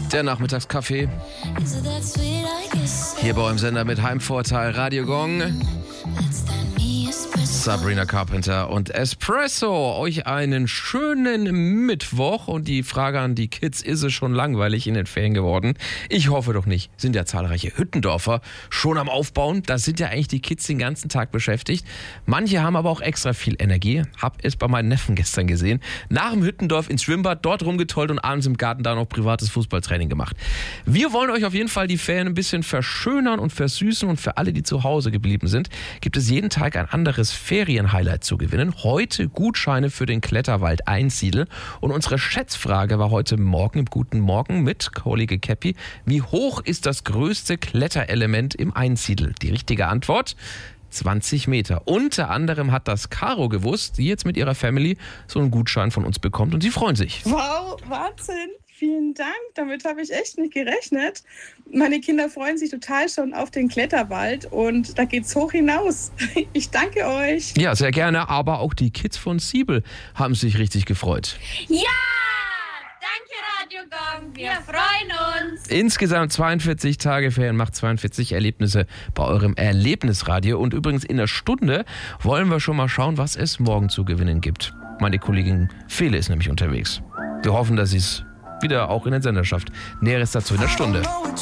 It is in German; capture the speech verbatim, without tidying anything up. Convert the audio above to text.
Der Nachmittagskaffee. Hier bei eurem Sender mit Heimvorteil Radio Gong. Sabrina Carpenter und Espresso. Euch einen schönen Mittwoch. Und die Frage an die Kids, ist es schon langweilig in den Ferien geworden? Ich hoffe doch nicht. Sind ja zahlreiche Hüttendorfer schon am Aufbauen. Da sind ja eigentlich die Kids den ganzen Tag beschäftigt. Manche haben aber auch extra viel Energie. Hab es bei meinen Neffen gestern gesehen. Nach dem Hüttendorf ins Schwimmbad, dort rumgetollt und abends im Garten da noch privates Fußballtraining gemacht. Wir wollen euch auf jeden Fall die Ferien ein bisschen verschönern und versüßen. Und für alle, die zu Hause geblieben sind, gibt es jeden Tag ein anderes Ferienhighlight zu gewinnen. Heute Gutscheine für den Kletterwald Einsiedel. Und unsere Schätzfrage war heute Morgen im Guten Morgen mit Kollege Käppi. Wie hoch ist das größte Kletterelement im Einsiedel? Die richtige Antwort: zwanzig Meter. Unter anderem hat das Caro gewusst, die jetzt mit ihrer Family so einen Gutschein von uns bekommt und sie freuen sich. Wow, Wahnsinn. Vielen Dank. Damit habe ich echt nicht gerechnet. Meine Kinder freuen sich total schon auf den Kletterwald und da geht's hoch hinaus. Ich danke euch. Ja, sehr gerne. Aber auch die Kids von Siebel haben sich richtig gefreut. Ja! Danke, Radio Gong. Wir freuen uns. Insgesamt zweiundvierzig Tage Ferien macht zweiundvierzig Erlebnisse bei eurem Erlebnisradio. Und übrigens in der Stunde wollen wir schon mal schauen, was es morgen zu gewinnen gibt. Meine Kollegin Fele ist nämlich unterwegs. Wir hoffen, dass sie es wieder auch in den Sender schafft. Näheres dazu in der Stunde.